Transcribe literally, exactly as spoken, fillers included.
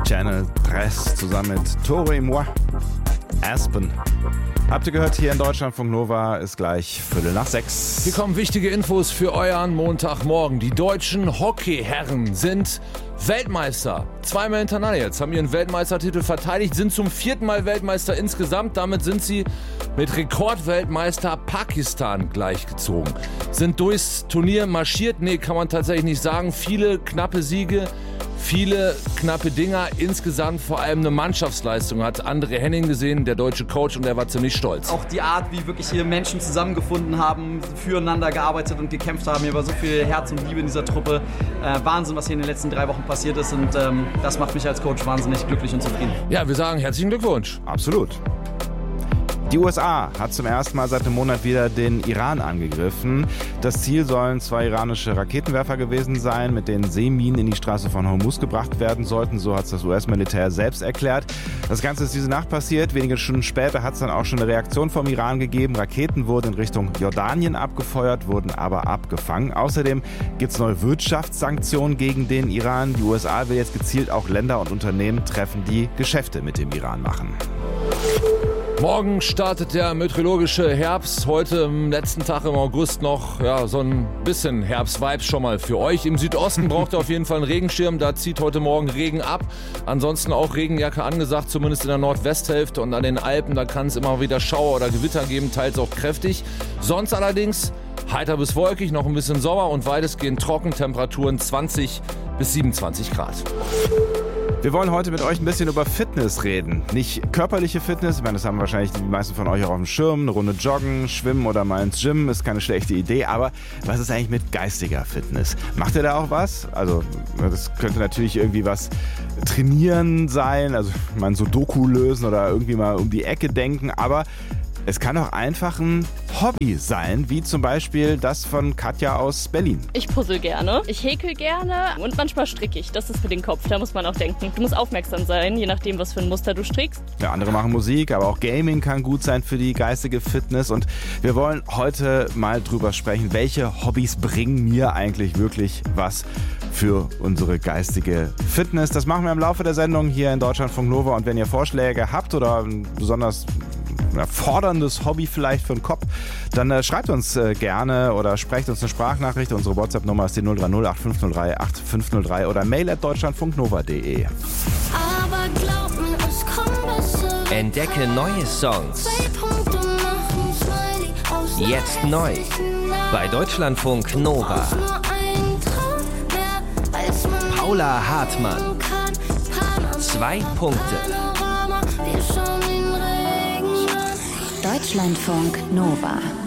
Channel drei zusammen mit Tore et moi, Aspen. Habt ihr gehört, hier in Deutschlandfunk Nova ist gleich Viertel nach sechs. Hier kommen wichtige Infos für euren Montagmorgen. Die deutschen Hockeyherren sind Weltmeister. Zweimal hintereinander jetzt haben ihren Weltmeistertitel verteidigt, sind zum vierten Mal Weltmeister insgesamt. Damit sind sie mit Rekordweltmeister Pakistan gleichgezogen. Sind durchs Turnier marschiert? Nee, kann man tatsächlich nicht sagen. Viele knappe Siege. Viele knappe Dinger, insgesamt vor allem eine Mannschaftsleistung, hat André Henning gesehen, der deutsche Coach, und er war ziemlich stolz. Auch die Art, wie wirklich hier Menschen zusammengefunden haben, füreinander gearbeitet und gekämpft haben. Hier war so viel Herz und Liebe in dieser Truppe. Äh, Wahnsinn, was hier in den letzten drei Wochen passiert ist, und ähm, das macht mich als Coach wahnsinnig glücklich und zufrieden. Ja, wir sagen herzlichen Glückwunsch. Absolut. Die U S A hat zum ersten Mal seit einem Monat wieder den Iran angegriffen. Das Ziel sollen zwei iranische Raketenwerfer gewesen sein, mit denen Seeminen in die Straße von Hormuz gebracht werden sollten. So hat es das U S-Militär selbst erklärt. Das Ganze ist diese Nacht passiert. Wenige Stunden später hat es dann auch schon eine Reaktion vom Iran gegeben. Raketen wurden in Richtung Jordanien abgefeuert, wurden aber abgefangen. Außerdem gibt es neue Wirtschaftssanktionen gegen den Iran. Die U S A will jetzt gezielt auch Länder und Unternehmen treffen, die Geschäfte mit dem Iran machen. Morgen startet der meteorologische Herbst. Heute am letzten Tag im August noch ja, so ein bisschen Herbst-Vibes schon mal für euch. Im Südosten braucht ihr auf jeden Fall einen Regenschirm. Da zieht heute Morgen Regen ab. Ansonsten auch Regenjacke angesagt, zumindest in der Nordwesthälfte. Und an den Alpen, da kann es immer wieder Schauer oder Gewitter geben, teils auch kräftig. Sonst allerdings heiter bis wolkig, noch ein bisschen Sommer und weitestgehend trocken. Temperaturen zwanzig bis siebenundzwanzig Grad. Wir wollen heute mit euch ein bisschen über Fitness reden. Nicht körperliche Fitness, ich meine, das haben wahrscheinlich die meisten von euch auch auf dem Schirm. Eine Runde joggen, schwimmen oder mal ins Gym ist keine schlechte Idee. Aber was ist eigentlich mit geistiger Fitness? Macht ihr da auch was? Also das könnte natürlich irgendwie was trainieren sein, also mal so Doku lösen oder irgendwie mal um die Ecke denken. Aber es kann auch einfach ein Hobby sein, wie zum Beispiel das von Katja aus Berlin. Ich puzzle gerne, ich häkel gerne und manchmal stricke ich. Das ist für den Kopf, da muss man auch denken. Du musst aufmerksam sein, je nachdem, was für ein Muster du strickst. Ja, andere machen Musik, aber auch Gaming kann gut sein für die geistige Fitness. Und wir wollen heute mal drüber sprechen, welche Hobbys bringen mir eigentlich wirklich was für unsere geistige Fitness. Das machen wir im Laufe der Sendung hier in Deutschlandfunk Nova. Und wenn ihr Vorschläge habt oder ein besonders forderndes Hobby vielleicht für den Kopf, dann äh, schreibt uns äh, gerne oder sprecht uns eine Sprachnachricht. Unsere WhatsApp-Nummer ist die null drei null acht fünf null drei acht fünf null drei oder mail at deutschlandfunknova punkt de. Aber glaub mir, es kommt besser. Entdecke neue Songs. Zwei Punkte machen Smiley aus Jetzt neu bei Deutschlandfunk Nova. Aus nur ein Traum mehr, als man Paula Hartmann. kann. Zwei Punkte. Panorama, wir schauen den Regenschirm. Deutschlandfunk Nova.